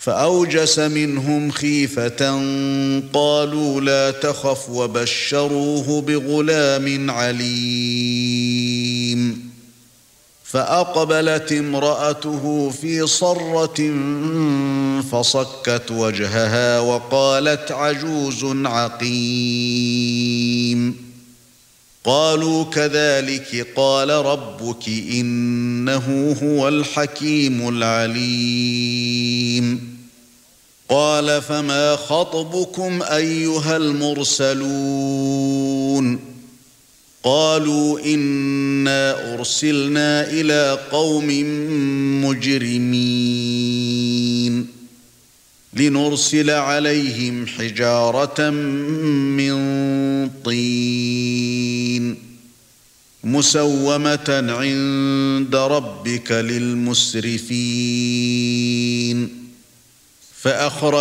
فأوجس منهم خيفة قالوا لا تخف وبشروه بغلام عليم فأقبلت امرأته في صرة فصكت وجهها وقالت عجوز عقيم قالوا كذلك قال ربك إنه هو الحكيم العليم قال فما خطبكم أيها المرسلون قالوا إنا أرسلنا إلى قوم مجرمين لنرسل عليهم حجارة من طين مسومة عند ربك للمسرفين فأخرج